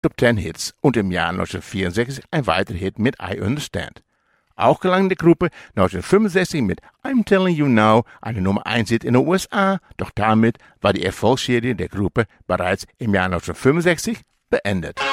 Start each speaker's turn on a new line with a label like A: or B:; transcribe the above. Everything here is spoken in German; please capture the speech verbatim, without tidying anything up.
A: Top Ten Hits und im Jahr neunzehnhundertvierundsechzig ein weiterer Hit mit I Understand. Auch gelang der Gruppe neunzehnhundertfünfundsechzig mit I'm Telling You Now eine Nummer eins Hit in den U S A, doch damit war die Erfolgsserie der Gruppe bereits im Jahr neunzehnhundertfünfundsechzig beendet.